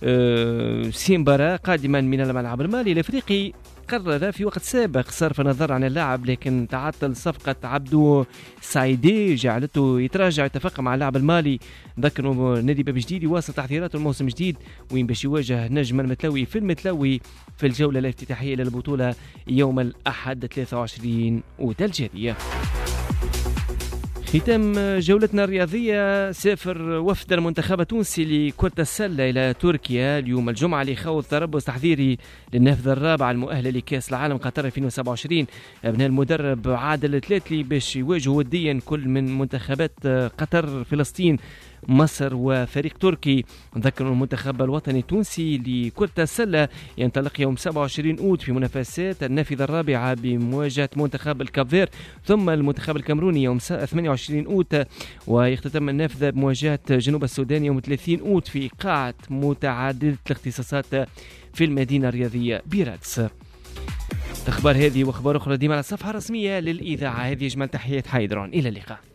سيمبارا قادما من الملعب المالي الافريقي قرر في وقت سابق صرف النظر عن اللاعب، لكن تعطل صفقة عبدو سايدي جعلته يتراجع يتفق مع اللاعب المالي. ذكروا نادي باب جديد يواصل تحضيراته الموسم الجديد وين باش يواجه نجم المتلوي في المتلوي في الجولة الافتتاحية للبطولة يوم الأحد 23 أوت الجارية. ختام جولتنا الرياضية، سافر وفد المنتخب التونسي لكرة السلة إلى تركيا اليوم الجمعة لخوض تربص تحضيري للنافذة الرابعة المؤهلة لكأس العالم قطر 2027. أبناء المدرب عادل الثلاثلي باش يواجهوا وديا كل من منتخبات قطر، فلسطين، مصر وفريق تركي. نذكر المنتخب الوطني التونسي لكرة السلة ينطلق يوم 27 أوت في منافسات النافذة الرابعة بمواجهة منتخب الكافير، ثم المنتخب الكامروني يوم 28 أوت، ويختتم النافذة بمواجهة جنوب السودان يوم 30 أوت في قاعة متعددة الاختصاصات في المدينة الرياضية بيراتس. أخبار هذه وأخبار أخرى ديما على الصفحة الرسمية للإذاعة. هذه أجمل تحيات حيدرون، إلى اللقاء.